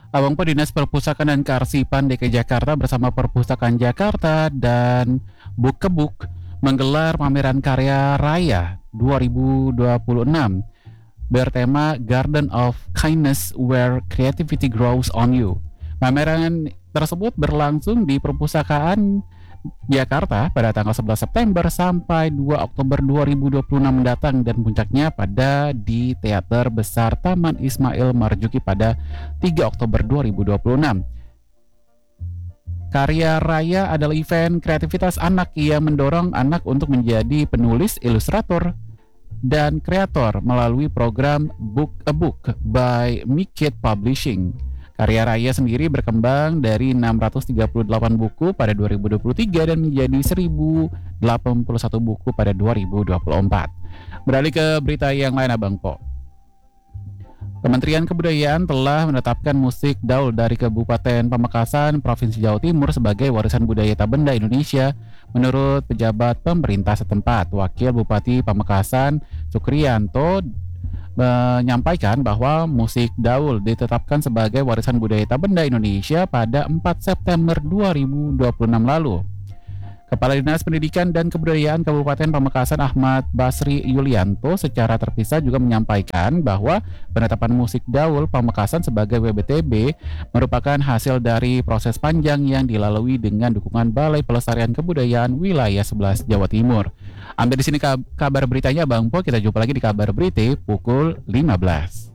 Abang Po, Dinas Perpustakaan dan Kearsipan DKI Jakarta bersama Perpustakaan Jakarta dan Book ke Book menggelar pameran karya raya 2026 bertema Garden of Kindness Where Creativity Grows on You. Pameran tersebut berlangsung di Perpustakaan Jakarta pada tanggal 11 September sampai 2 Oktober 2026 mendatang, dan puncaknya pada di Teater Besar Taman Ismail Marzuki pada 3 Oktober 2026. Karya Raya adalah event kreativitas anak yang mendorong anak untuk menjadi penulis, ilustrator, dan kreator melalui program Book a Book by Mikit Publishing. Karya Raya sendiri berkembang dari 638 buku pada 2023 dan menjadi 1081 buku pada 2024. Beralih ke berita yang lain, Abang Po. Kementerian Kebudayaan telah menetapkan musik Daul dari Kabupaten Pamekasan, Provinsi Jawa Timur sebagai warisan budaya tak benda Indonesia menurut pejabat pemerintah setempat. Wakil Bupati Pamekasan, Sukriyanto, menyampaikan bahwa musik Daul ditetapkan sebagai warisan budaya tak benda Indonesia pada 4 September 2026 lalu. Kepala Dinas Pendidikan dan Kebudayaan Kabupaten Pamekasan Ahmad Basri Yulianto secara terpisah juga menyampaikan bahwa penetapan musik Daul Pamekasan sebagai WBTB merupakan hasil dari proses panjang yang dilalui dengan dukungan Balai Pelestarian Kebudayaan Wilayah 11 Jawa Timur. Ambil di sini kabar beritanya, Bang Po. Kita jumpa lagi di kabar berita pukul 15.